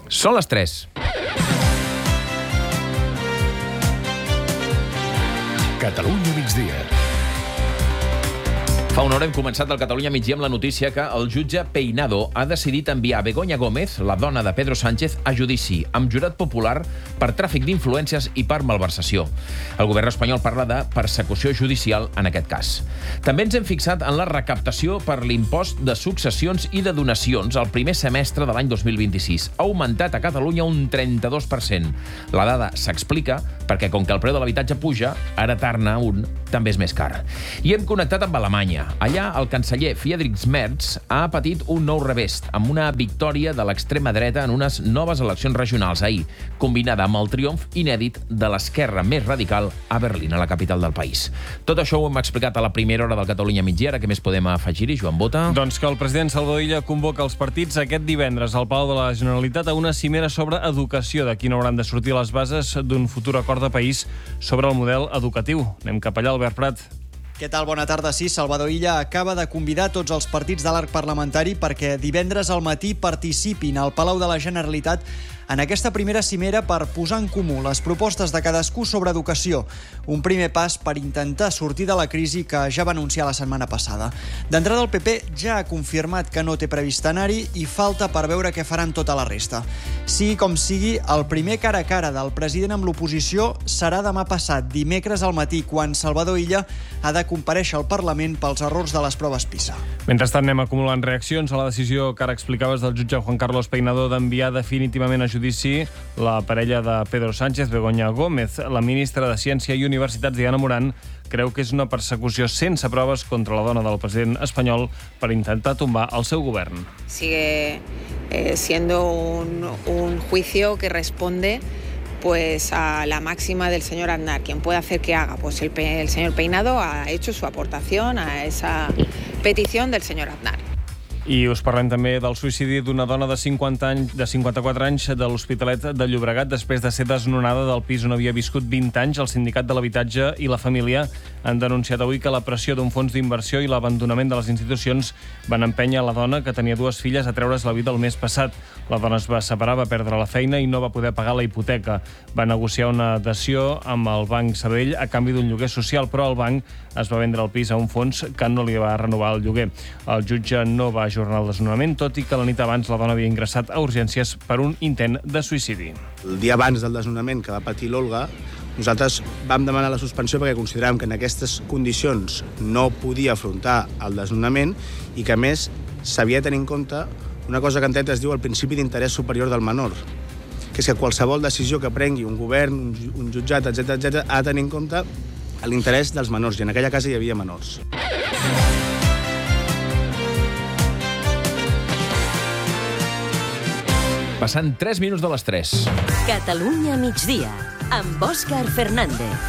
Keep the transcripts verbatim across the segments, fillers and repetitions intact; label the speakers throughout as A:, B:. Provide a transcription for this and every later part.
A: Són les tres.
B: Catalunya migdia.
A: Fa una hora hem començat el Catalunya migdia amb la notícia que el jutge Peinado ha decidit enviar Begoña Gómez, la dona de Pedro Sánchez, a judici amb jurat popular per tràfic d'influències i per malversació. El govern espanyol parla de persecució judicial en aquest cas. També ens hem fixat en la recaptació per l'impost de successions i de donacions al primer semestre de l'any dos mil vint-i-sis. Ha augmentat a Catalunya un trenta-dos per cent. La dada s'explica perquè, com que el preu de l'habitatge puja, heretar-ne un també és més car. I hem connectat amb Alemanya. Allà, el canceller Friedrich Merz ha patit un nou revés, amb una victòria de l'extrema dreta en unes noves eleccions regionals ahir, combinada amb el triomf inèdit de l'esquerra més radical a Berlín, a la capital del país. Tot això ho hem explicat a la primera hora del Catalunya migdia. Ara què més podem afegir-hi, Joan Bota?
C: Doncs que el president Salvador Illa convoca els partits aquest divendres al Palau de la Generalitat a una cimera sobre educació, de quina hauran de sortir les bases d'un futur acord de país sobre el model educatiu. Anem cap allà, Albert Prat.
D: Què tal? Bona tarda. Sí, Salvador Illa acaba de convidar tots els partits de l'arc parlamentari perquè divendres al matí participin al Palau de la Generalitat en aquesta primera cimera per posar en comú les propostes de cadascú sobre educació. Un primer pas per intentar sortir de la crisi que ja va anunciar la setmana passada. D'entrada, el P P ja ha confirmat que no té previst anar-hi i falta per veure què faran tota la resta. Sigui com sigui, el primer cara a cara del president amb l'oposició serà demà passat, dimecres al matí, quan Salvador Illa ha de comparèixer al Parlament pels errors de les proves PISA.
C: Mentrestant, anem acumulant reaccions a la decisió que ara explicaves del jutge Juan Carlos Peinado d'enviar definitivament a judici la parella de Pedro Sánchez, Begoña Gómez. La ministra de Ciència i Universitats, Diana Morant, creu que és una persecució sense proves contra la dona del president espanyol per intentar tombar el seu govern.
E: Sigue eh, siendo un, un juicio que responde pues a la máxima del señor Aznar. ¿Quién puede hacer que haga? Pues el, el señor Peinado ha hecho su aportación a esa petición del señor Aznar.
C: I us parlem també del suïcidi d'una dona de cinquanta anys, de cinquanta-quatre anys de l'Hospitalet de Llobregat després de ser desnonada del pis on havia viscut vint anys. El Sindicat de l'Habitatge i la família han denunciat avui que la pressió d'un fons d'inversió i l'abandonament de les institucions van empènyer la dona, que tenia dues filles, a treure's la vida el mes passat. La dona es va separar, va perdre la feina i no va poder pagar la hipoteca. Va negociar una adhesió amb el Banc Sabadell a canvi d'un lloguer social, però el banc es va vendre el pis a un fons que no li va renovar el lloguer. El jutge no va ajornar el desnonament, tot i que la nit abans la dona havia ingressat a urgències per un intent de suïcidi.
F: El dia abans del desnonament que va patir l'Olga, nosaltres vam demanar la suspensió perquè consideràvem que en aquestes condicions no podia afrontar el desnonament i que, a més, s'havia de tenir en compte una cosa que en dret es diu el principi d'interès superior del menor, que és que qualsevol decisió que prengui un govern, un jutjat, etcètera, etcètera, ha de tenir en compte l'interès dels menors, i en aquella casa hi havia menors.
A: Passant tres minuts de les tres.
G: Catalunya migdia, amb Òscar Fernández.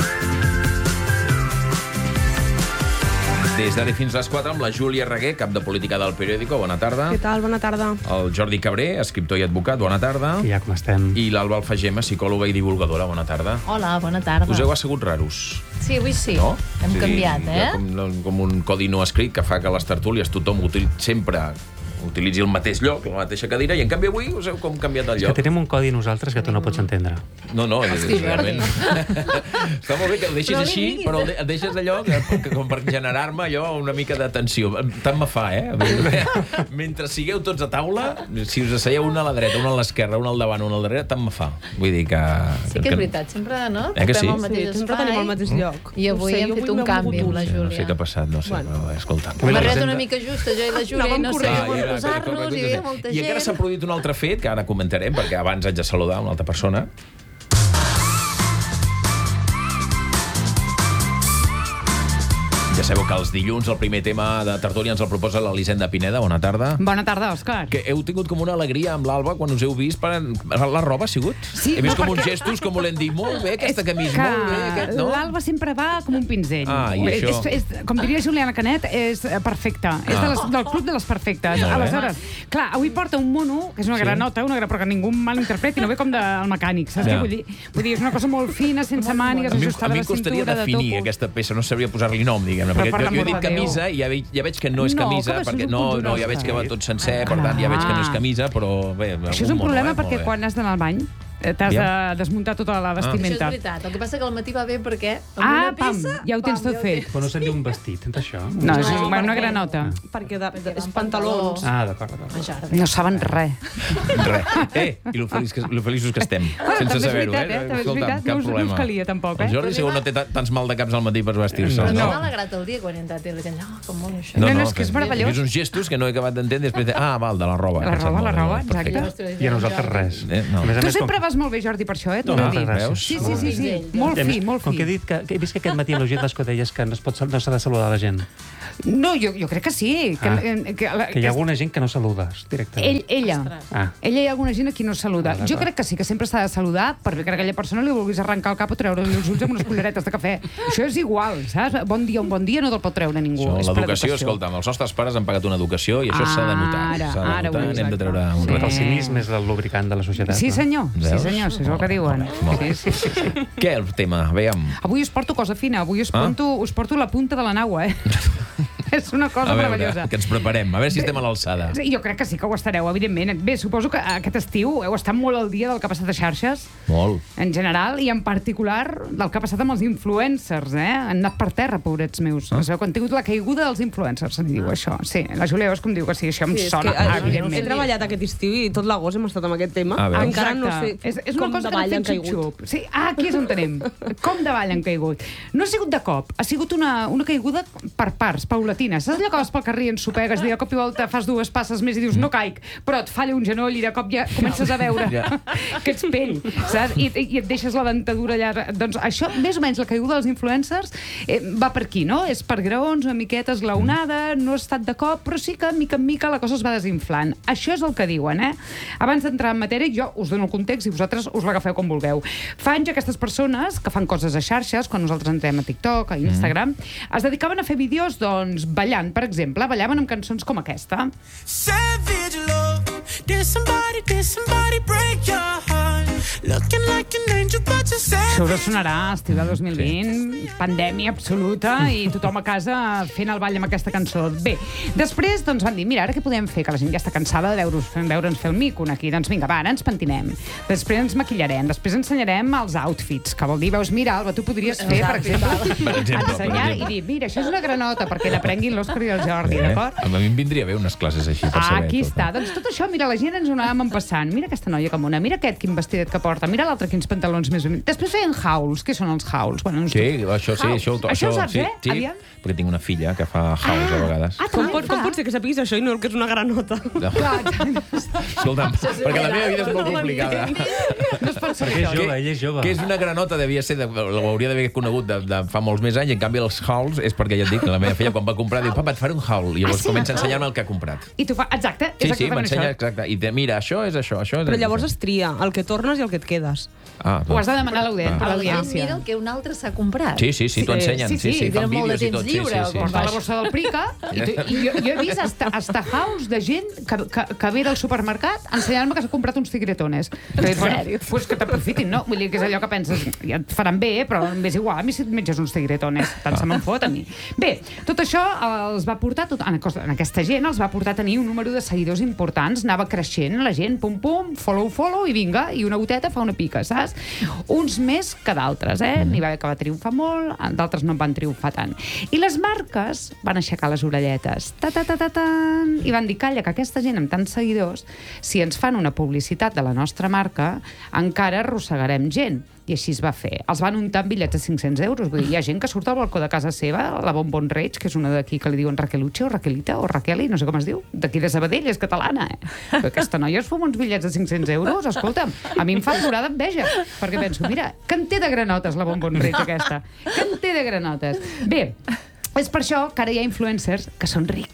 A: Des d'ara fins a les quatre amb la Júlia Reguer, cap de política del Periódico. Bona tarda.
H: Què tal? Bona tarda.
A: El Jordi Cabré, escriptor i advocat. Bona tarda.
I: I ja com estem.
A: I l'Alba Alfagema, psicòloga i divulgadora. Bona tarda.
J: Hola, bona tarda.
A: Us heu assegut raros.
J: Sí, avui sí.
A: No?
J: Hem
A: sí,
J: canviat, eh?
A: Com, com un codi no escrit que fa que a les tertúlies tothom util, sempre utilitzi el mateix lloc, la mateixa cadira, i en canvi avui us heu com canviat el lloc.
I: És que tenim un codi nosaltres que tu no pots entendre.
A: No, no, és,
J: Hosti,
A: realment... Està molt bé que el deixis
J: No
A: així,
J: diguis.
A: però el deixes allò que, que, com per generar-me allò una mica de tensió. Tant me fa, eh? Mentre sigueu tots a taula, si us asseieu una a la dreta, una a l'esquerra, una al davant, una al darrere, tant me fa. Vull dir que...
J: Sí que és veritat, sempre, no?
A: Eh que sí?
J: Estem al mateix
H: Sí, sempre
J: espai.
H: tenim el mateix lloc.
J: I avui
H: No sé,
J: hem
H: jo
J: fet
H: avui
J: un
H: m'he
J: canvi amb la
H: mogut.
A: No sé
J: Júlia.
A: què ha passat, no sé.
H: Bueno.
A: Bueno, escolta.
H: Avui
J: M'ha
H: la
J: arribat
H: presenta-
J: una mica justa, jo i la Júlia,
H: Anàvem
J: i no
H: corrent.
J: sabíem on
A: era-
J: posar-nos, hi havia molta
A: I encara s'ha
J: gent.
A: produït un altre fet, que ara comentarem, perquè abans haig de saludar una altra persona. Ja sabeu que els dilluns el primer tema de tertúlia ens el proposa l'Elisenda Pineda. Bona tarda.
H: Bona tarda, Òscar.
A: Que heu tingut com una alegria amb l'Alba quan us heu vist per... La roba ha sigut?
H: Sí,
A: He vist
H: no,
A: com uns
H: perquè-
A: gestos com volent dir molt bé aquesta camisa,
H: que
A: molt bé aquest, no?
H: l'Alba sempre va com un pinzell.
A: Ah, i
H: és,
A: això?
H: És, és, com diria Juliana Canet, és eh, perfecta. És
A: Ah.
H: de les, del club de les perfectes.
A: Molt bé.
H: Aleshores, clar, avui porta un mono, que és una
A: Sí.
H: granota, una gran, però que ningú malinterpreti, no ve com del mecànic, saps
A: Ja.
H: què vull dir? Vull dir, és una cosa molt fina, sense mànigues,
A: A mi, a
H: ajustada
A: mi
H: a
A: em
H: la
A: costaria
H: cintura, de
A: definir
H: topos.
A: aquesta peça, no sabria posar-li nom, diguem. no,
H: Però
A: perquè
H: per
A: jo, jo
H: l'amor
A: dic
H: de Déu.
A: camisa i ja, veig, ja veig que no és
H: No,
A: camisa,
H: com això
A: perquè
H: és un
A: no,
H: conjunt
A: no, ja veig que va
H: nostre.
A: tot sencer, per tant, ja veig que no és camisa, però bé,
H: Això és un
A: algun mono,
H: problema
A: eh?
H: perquè
A: Molt bé.
H: quan has d'anar al bany eh, t'has de desmuntar tota la
J: Això és
H: vestimenta.
J: veritat. El que passa que al matí va bé perquè amb
H: Ah,
J: una
H: pam,
J: peça...
H: ja ho tens tot fet.
I: Però no seria un vestit, tot això?
H: No, és
J: No,
H: una
J: perquè-
H: granota.
K: Perquè de, de, és
J: van
K: pantalons.
I: Ah, d'acord, d'acord.
J: A jardí.
H: No saben res.
A: Res. Eh, i lo, feliç que, lo feliços que estem, sense
H: també és
A: saber-ho,
H: veritat,
A: eh?
H: eh? També és
A: Escolta'm,
H: veritat.
A: cap
H: No us- no us
A: problema.
H: calia, tampoc, eh?
A: El Jordi segur no té ta- tants mal de caps al matí per vestir-se.
J: Però
A: No,
J: no
A: no,
J: m'ha alegrat el dia quan he entrat i la gent, ah, com molt això.
H: No, no, és que és
A: però-
H: meravellós.
A: He vist uns gestos que no he acabat d'entendre, després de... Ah, val, de la roba.
H: La
A: que
H: roba,
A: sap
H: la
A: molt
H: roba,
A: bé, perfecte.
H: exacte.
I: I a nosaltres res.
A: Eh, no.
I: A més a
H: Tu
I: més,
H: sempre
I: com,
H: vas molt bé, Jordi, per això, eh? T'ho he
I: No,
H: de dir.
I: moltes gràcies.
H: Sí, sí, sí, sí. Molt
I: I a més,
H: fi, molt
I: com que he
H: fi.
I: dit que, que he vist que aquest matí en l'Eugeni d'Esco deies que no es pot, no s'ha de saludar la gent.
H: No, jo, jo crec que sí. Que,
I: Ah.
H: que, que, la-
I: Que hi ha alguna gent que no saludes directament.
H: Ell, ella.
I: Ah.
H: Ella hi ha alguna gent a qui no saluda.
I: Ah, d'acord.
H: Jo crec que sí, que sempre s'ha de saludar perquè a aquella persona li vulguis arrencar el cap o treure-li els ulls amb unes culleretes de cafè. Això és igual, saps? Bon dia, un bon dia no te'l pot treure ningú.
A: Això,
H: És per
A: l'educació,
H: educació.
A: escolta'm, els nostres pares han pagat una educació i això s'ha de notar.
H: Ara,
A: S'ha de
H: ara ho
A: notar,
H: és,
A: hem de treure un
H: exacte.
I: El
A: regal.
I: cinisme és el lubricant de la societat.
H: Sí,
I: no?
H: senyor. Sí,
A: Veus?
H: senyor. Això és el que diuen.
A: Molt bé.
H: Sí, sí, sí.
A: Què, el tema? Veiem.
H: Avui us porto cosa fina. Avui us,
A: Ah?
H: porto, us porto la punta de la naua, eh? És una cosa
A: A veure,
H: meravellosa.
A: que ens preparem, a veure si estem a l'alçada.
H: Sí, jo crec que sí que ho estareu, evidentment. Bé, suposo que aquest estiu heu estat molt al dia del que ha passat a xarxes,
A: Molt.
H: en general, i en particular del que ha passat amb els influencers, eh? Han anat per terra, pobrets meus. Ah. Quan han tingut la caiguda dels influencers, se'n diu això. Sí, la Júlia Veus com diu que sí, això em
K: Sí, és
H: sona,
K: que, eh,
H: evidentment.
K: he treballat aquest estiu i tot l'agost hem estat amb aquest tema.
A: A veure.
K: Encara no sé
H: Exacte. és, és una
K: com
H: cosa
K: davall
H: que
K: han
H: han fet
K: caigut.
H: xup-xup. Sí, ah, aquí és on tenim. Com davall han caigut. No ha sigut de cop, ha sigut una, una caiguda per parts, paulatina. Saps allò que vas pel carrer i ensopegues i de cop i volta fas dues passes més i dius no caic, però et falla un genoll i de cop ja comences a veure
A: Ja.
H: que ets pell, saps? I, I et deixes la dentadura allà. Doncs això, més o menys, la caiguda dels influencers eh, va per aquí, no? És per graons, una miqueta esglaonada, no ha estat de cop, però sí que, mica en mica, la cosa es va desinflant. Això és el que diuen, eh? Abans d'entrar en matèria, jo us dono el context i vosaltres us l'agafeu com vulgueu. Fa anys aquestes persones que fan coses a xarxes, quan nosaltres entrem a TikTok, a Instagram, mm. es dedicaven a fer vídeos, doncs, ballant, per exemple, ballaven amb cançons com aquesta.
L: Savage love, did somebody, did somebody break your heart? Looking like an angel, but you're
H: Això
L: savage.
H: us sonarà, estiu de dos mil vint, sí. Pandèmia absoluta, i tothom a casa fent el ball amb aquesta cançó. Bé, després doncs, van dir, mira, ara què podem fer? Que la gent ja està cansada de veure'ns veure fer el mico aquí. Doncs vinga, va, ara ens pentinem. Després ens maquillarem, després ensenyarem els outfits, que vol dir, veus, mira, Alba, tu podries fer, per exemple,
A: Per exemple, per
H: ensenyar
A: exemple.
H: i dir, mira, això és una granota, perquè n'aprenguin l'Òscar i el Jordi,
A: Eh?
H: d'acord?
A: A mi em vindria bé unes classes així, per
H: Ah,
A: saber.
H: aquí
A: tot.
H: està. Doncs tot això, mira, la gent ens ho anàvem passant. Mira aquesta noia que mona, mira aquest quin vestidet que porta, mira l'altre quins pantalons més ben... Després feien hauls. Què són els hauls? Bueno, no
A: Sí,
H: sé.
A: això sí, això,
H: Això, això ho saps,
A: sí,
H: eh?
A: sí,
H: Aviam.
A: perquè tinc una filla que fa house a vegades.
H: Ah,
K: Com
H: també
K: pot,
H: fa.
K: com pot ser que sapiguis això i no que és una granota?
A: No.
H: Clar,
A: Escolta'm, perquè la meva vida és molt complicada.
H: no es pot ser
I: Perquè és
H: això.
I: jove, ell és jove.
A: Que és una granota, devia ser, de, ho hauria d'haver conegut de, de fa molts més anys, i en canvi els hauls és perquè ja et dic, la meva filla quan va comprar diu, papa, et faré un haul, i llavors
H: Ah, sí?
A: comença a ensenyar-me el que ha comprat.
H: I tu fa... Exacte,
A: Sí, sí,
H: exactament
A: m'ensenya,
H: això.
A: exacte. I de, mira, això és això, això és
K: Però
A: això.
K: llavors es tria el que tornes i el que et quedes.
A: Ah,
H: Ho has de demanar a l'audient, per
J: El
H: l'audiència.
J: mira el que un altre s'ha comprat.
A: Sí, sí, sí, t'ho ensenyen.
H: sí,
A: Sí,
H: sí,
A: sí, fan
J: tenen molt de
A: vídeos i
J: temps
A: tot. Sí,
J: lliure,
A: sí, sí.
H: Portar la bossa del Prica i, tu, i jo, jo he vist hasta, hasta house de gent que, que, que ve del supermercat ensenyant-me que s'ha comprat uns tigretones. En
J: sèrio?
H: Pues que t'aprofitin, no? Vull dir que és allò que penses, ja et faran bé, però m'és igual, a mi si et menges uns tigretones, tant se me'n fot a mi. Bé, tot això els va portar, tot, en, en aquesta gent els va portar a tenir un número de seguidors importants, anava creixent la gent, pum, pum, follow, follow, i vinga, i una goteta fa una pica, saps? Uns més que d'altres, eh? N'hi va haver que va triomfar molt, d'altres no en van triomfar tant. I les marques van aixecar les orelletes, ta, ta, ta, ta, ta, i van dir, calla, que aquesta gent amb tants seguidors, si ens fan una publicitat de la nostra marca, encara arrossegarem gent. I així es va fer. Els van untar amb bitllets de cinc-cents euros. Vull dir, hi ha gent que surt al balcó de casa seva, la Bonbon Reig, que és una d'aquí que li diuen Raqueluche o Raquelita o Raqueli, no sé com es diu, d'aquí de Sabadell, és catalana, eh? Però aquesta noia es fuma uns bitllets de cinc-cents euros, escolta'm, a mi em fa plorar d'enveja, perquè penso, mira, que en té de granotes la Bonbon Reig aquesta, que en té de granotes. Bé, és per això que ara hi ha influencers que són rics.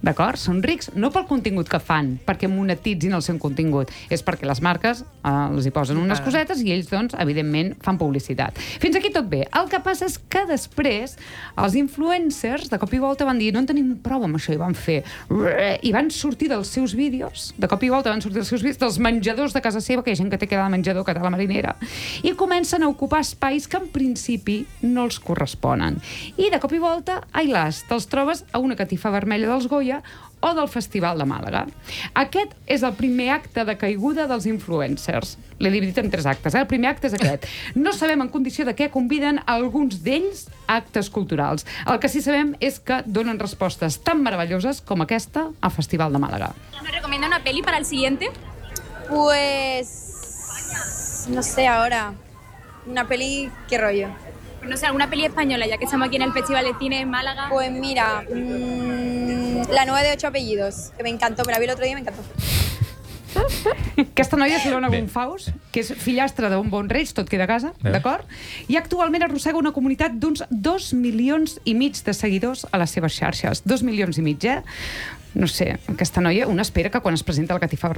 H: d'acord? Són rics no pel contingut que fan, perquè monetitzin el seu contingut, és perquè les marques eh, els hi posen unes cosetes i ells, doncs, evidentment, fan publicitat. Fins aquí tot bé. El que passa és que després els influencers de cop i volta van dir no en tenim prou amb això i van fer i van sortir dels seus vídeos, de cop i volta van sortir dels seus vídeos, dels menjadors de casa seva, que hi ha gent que té quedar de menjador, que té la marinera, i comencen a ocupar espais que en principi no els corresponen. I de cop i volta, ai las, te'ls trobes a una catifa vermella dels Goya o del Festival de Màlaga. Aquest és el primer acte de caiguda dels influencers. L'he dividit en tres actes. Eh? El primer acte és aquest. No sabem en condició de què conviden alguns d'ells a actes culturals. El que sí sabem és que donen respostes tan meravelloses com aquesta al Festival de Màlaga.
M: ¿Nos recomienda una peli para el siguiente? Pues... no sé, ahora. Una peli, ¿qué rollo? No sé, alguna peli española, ya que estamos aquí en el Festival de Cine en Málaga. Pues mira, mmm, la nueva de ocho apellidos, que me encantó, me la vi el otro día y me encantó.
H: Aquesta noia és l'Ona Gonfaus, que és fillastra d'un bon reig, tot queda a casa, d'acord? I actualment arrossega una comunitat d'uns dos milions i mig de seguidors a les seves xarxes. Dos milions i mig, eh? No sé, aquesta noia, una espera que quan es presenta a la catifa